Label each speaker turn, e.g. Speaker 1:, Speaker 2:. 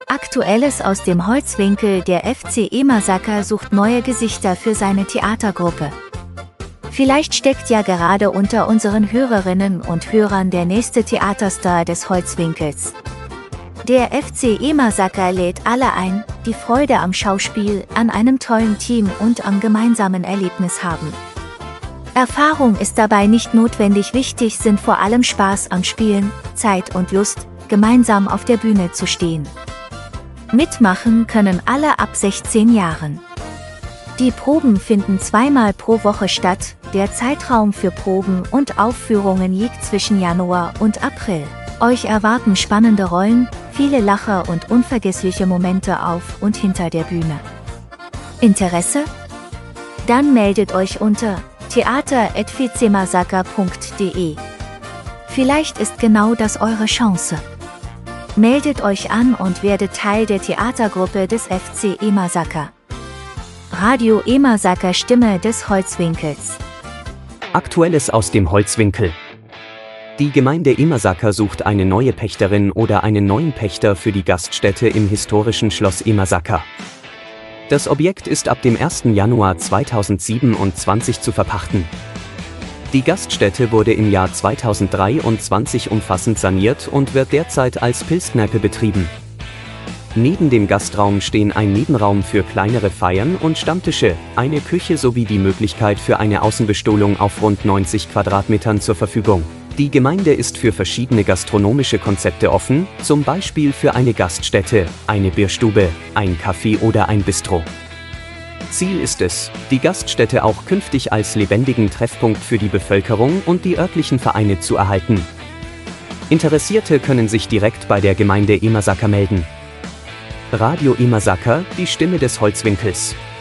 Speaker 1: Aktuelles aus dem Holzwinkel: Der FC Emersaker sucht neue Gesichter für seine Theatergruppe. Vielleicht steckt ja gerade unter unseren Hörerinnen und Hörern der nächste Theaterstar des Holzwinkels. Der FC Emersaker lädt alle ein, die Freude am Schauspiel, an einem tollen Team und am gemeinsamen Erlebnis haben. Erfahrung ist dabei nicht notwendig, wichtig sind vor allem Spaß am Spielen, Zeit und Lust, gemeinsam auf der Bühne zu stehen. Mitmachen können alle ab 16 Jahren. Die Proben finden zweimal pro Woche statt, der Zeitraum für Proben und Aufführungen liegt zwischen Januar und April. Euch erwarten spannende Rollen, viele Lacher und unvergessliche Momente auf und hinter der Bühne. Interesse? Dann meldet euch unter theater@vcemasaka.de. Vielleicht ist genau das eure Chance. Meldet euch an und werdet Teil der Theatergruppe des FC Emersaker. Radio Emersaker, Stimme des Holzwinkels.
Speaker 2: Aktuelles aus dem Holzwinkel. Die Gemeinde Emersaker sucht eine neue Pächterin oder einen neuen Pächter für die Gaststätte im historischen Schloss Emersaker. Das Objekt ist ab dem 1. Januar 2027 zu verpachten. Die Gaststätte wurde im Jahr 2023 umfassend saniert und wird derzeit als Pilzkneipe betrieben. Neben dem Gastraum stehen ein Nebenraum für kleinere Feiern und Stammtische, eine Küche sowie die Möglichkeit für eine Außenbestuhlung auf rund 90 Quadratmetern zur Verfügung. Die Gemeinde ist für verschiedene gastronomische Konzepte offen, zum Beispiel für eine Gaststätte, eine Bierstube, ein Café oder ein Bistro. Ziel ist es, die Gaststätte auch künftig als lebendigen Treffpunkt für die Bevölkerung und die örtlichen Vereine zu erhalten. Interessierte können sich direkt bei der Gemeinde Emersaker melden. Radio Emersaker, die Stimme des Holzwinkels.